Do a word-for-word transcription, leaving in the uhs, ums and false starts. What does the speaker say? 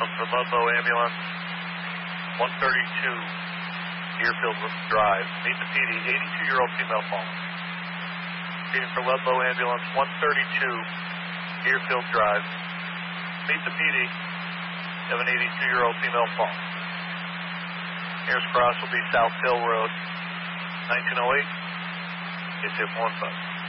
for Ludlow Ambulance, one thirty-two Deerfield Drive. Meet the P D, eighty-two-year-old female fallen. Speeding for Ludlow Ambulance, one thirty-two Deerfield Drive. Meet the P D of an eighty-two-year-old female fallen. Nearest cross will be South Hill Road, nineteen oh eight. It's hip one five.